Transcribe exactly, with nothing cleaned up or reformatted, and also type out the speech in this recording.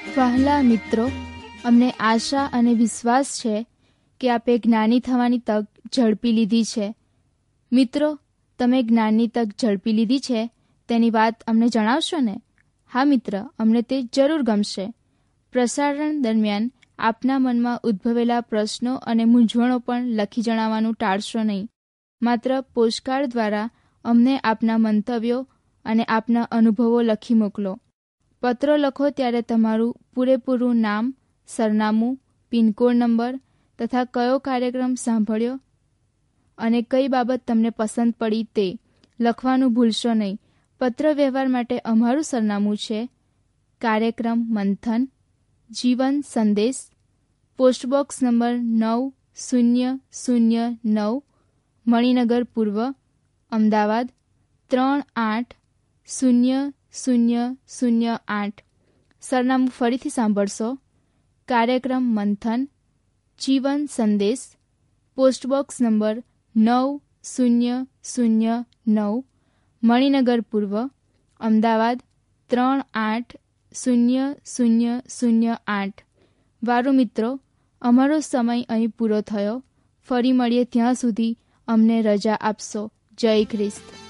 વહાલા મિત્રો, અમને આશા અને વિશ્વાસ છે કે આપે જ્ઞાની થવાની તક ઝડપી લીધી છે. મિત્રો, તમે જ્ઞાનની તક ઝડપી લીધી છે તેની વાત અમને જણાવશો ને? હા મિત્ર, અમને તે જરૂર ગમશે. પ્રસારણ દરમિયાન આપના મનમાં ઉદ્ભવેલા પ્રશ્નો અને મૂંઝવણો પણ લખી જણાવવાનું ટાળશો નહીં. માત્ર પોસ્ટકાર્ડ દ્વારા અમને આપના મંતવ્યો અને આપના અનુભવો લખી મોકલો. પત્રો લખો ત્યારે તમારું પૂરેપૂરું નામ, સરનામું, પિનકોડ નંબર તથા કયો કાર્યક્રમ સાંભળ્યો અને કઈ બાબત તમને પસંદ પડી તે લખવાનું ભૂલશો નહીં. પત્ર વ્યવહાર માટે અમારું સરનામું છે કાર્યક્રમ મંથન, જીવન સંદેશ, પોસ્ટબોક્સ નંબર નવ શૂન્ય શૂન્ય નવ, મણિનગર પૂર્વ, અમદાવાદ ત્રણ આઠ શૂન્ય શૂન્ય શૂન્ય આઠ. સરનામું ફરીથી સાંભળશો. કાર્યક્રમ મંથન, જીવન સંદેશ, પોસ્ટબોક્સ નંબર નવ શૂન્ય શૂન્ય નવ, મણિનગર પૂર્વ, અમદાવાદ ત્રણ આઠ શૂન્ય શૂન્ય શૂન્ય આઠ. વારું મિત્રો, અમારો સમય અહીં પૂરો થયો. ફરી મળીએ ત્યાં સુધી અમને રજા આપશો. જય ખ્રિસ્ત.